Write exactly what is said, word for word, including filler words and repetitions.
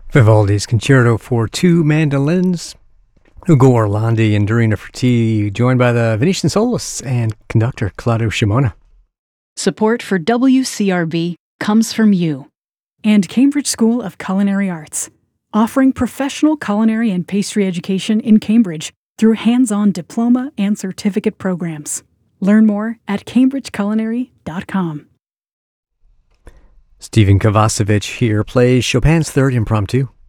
Vivaldi's Concerto for Two Mandolins, Ugo Orlandi and Dorina Ferti, joined by the Venetian soloists and conductor Claudio Scimona. Support for W C R B comes from you and Cambridge School of Culinary Arts, offering professional culinary and pastry education in Cambridge through hands-on diploma and certificate programs. Learn more at cambridge culinary dot com. Stephen Kovacevic here plays Chopin's Third Impromptu.